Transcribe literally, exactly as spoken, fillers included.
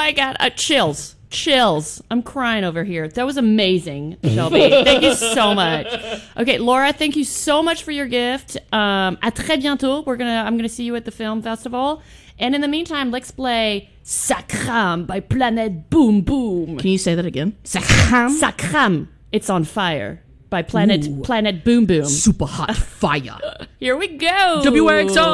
my God. Uh, chills. Chills. I'm crying over here. That was amazing, Shelby. Thank you so much. Okay, Laura, thank you so much for your gift. Um, à très bientôt. We're gonna, I'm going to see you at the film festival. And in the meantime, let's play Sakram by Planet Boom Boom. Can you say that again? Sakram? Sakram. It's on fire by Planet Planet Boom Boom. Super hot fire. Here we go. W X O.